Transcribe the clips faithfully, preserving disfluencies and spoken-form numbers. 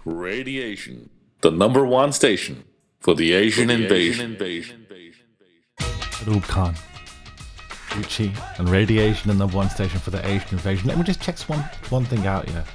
Radiation, the number one station for the Asian for the invasion. Asian invasion. Roob Khan, Gucci, and Radiation, the number one station for the Asian invasion. Let me just check one one thing out here.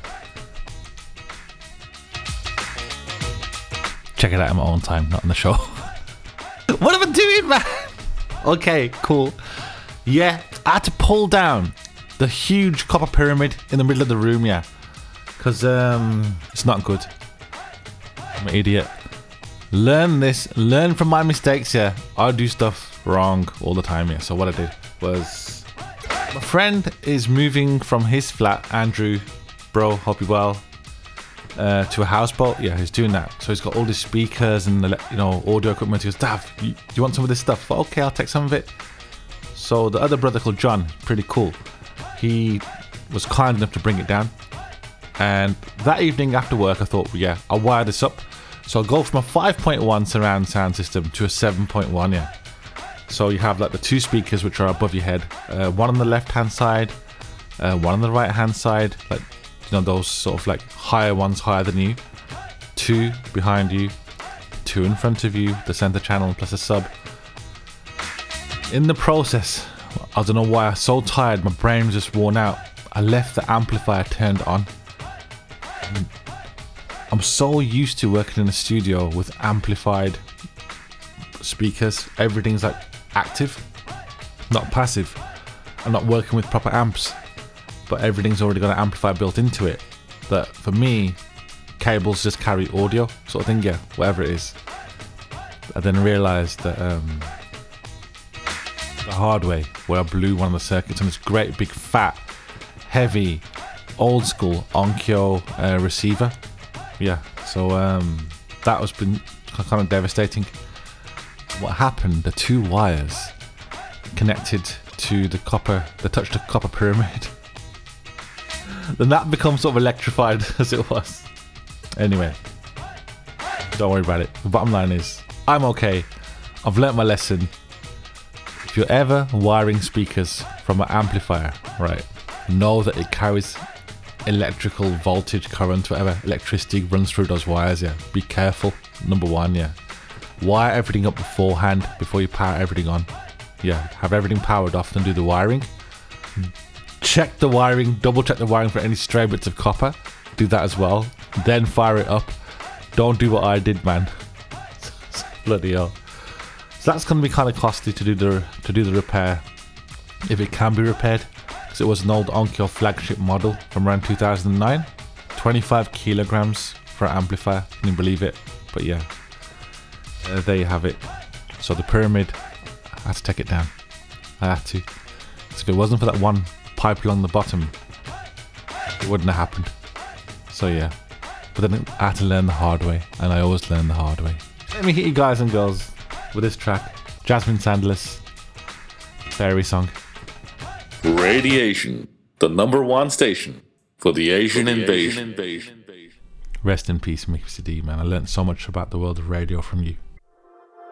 Check it out in my own time, not on the show. What am I doing, man? Okay, cool. Yeah, I had to pull down the huge copper pyramid in the middle of the room, yeah. Because um, it's not good. I'm an idiot. Learn this. Learn from my mistakes, yeah. I do stuff wrong all the time, yeah. So what I did was... My friend is moving from his flat, Andrew, bro, hope you're well, uh, to a houseboat. Yeah, he's doing that. So he's got all these speakers and, you know, audio equipment. He goes, Dav, you, do you want some of this stuff? Well, okay, I'll take some of it. So the other brother called John, pretty cool. He was kind enough to bring it down. And that evening after work, I thought, well, yeah, I'll wire this up. So I'll go from a five point one surround sound system to a seven point one, yeah. So you have like the two speakers which are above your head. Uh, one on the left-hand side, uh, one on the right-hand side. Like, you know, those sort of like higher ones, higher than you. Two behind you, two in front of you, the center channel plus a sub. In the process, I don't know why, I was so tired, my brain was just worn out. I left the amplifier turned on. I'm so used to working in a studio with amplified speakers. Everything's like active, not passive. I'm not working with proper amps, but everything's already got an amplifier built into it. But for me, cables just carry audio sort of thing, yeah, whatever it is. I then realised that um, the hard way, where I blew one of the circuits on this great big fat, heavy, old school Onkyo uh, receiver. Yeah, so um, that was been kind of devastating. What happened, the two wires connected to the copper, they touched the copper pyramid. Then that becomes sort of electrified as it was. Anyway, don't worry about it. The bottom line is, I'm okay. I've learnt my lesson. If you're ever wiring speakers from an amplifier, right, know that it carries electrical voltage, current, whatever, electricity runs through those wires, yeah. Be careful, number one, yeah. Wire everything up beforehand, before you power everything on. Yeah, have everything powered off, then do the wiring. Check the wiring, double check the wiring for any stray bits of copper. Do that as well. Then fire it up. Don't do what I did, man. Bloody hell. So that's going to be kind of costly to do the to do the repair, if it can be repaired. It was an old Onkyo flagship model from around two thousand nine. twenty-five kilograms for an amplifier, can you believe it? But yeah, uh, there you have it. So the pyramid, I had to take it down. I had to. So if it wasn't for that one pipe along the bottom, it wouldn't have happened. So yeah, but then I had to learn the hard way, and I always learn the hard way. Let me hit you guys and girls with this track, Jasmine Sandler's Fairy Song. Radiation, the number one station for the Asian, for the invasion. Asian invasion. Rest in peace, Mickey D, man. I learned so much about the world of radio from you.